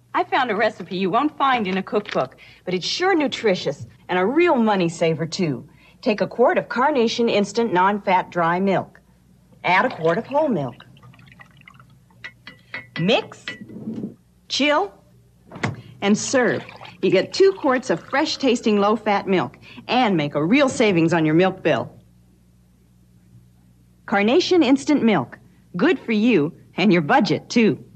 I found a recipe you won't find in a cookbook, but it's sure nutritious and a real money saver, too. Take a quart of Carnation Instant Non-Fat Dry Milk. Add a quart of whole milk. Mix, chill, and serve. You get 2 quarts of fresh-tasting, low-fat milk and make a real savings on your milk bill. Carnation Instant Milk. Good for you and your budget, too.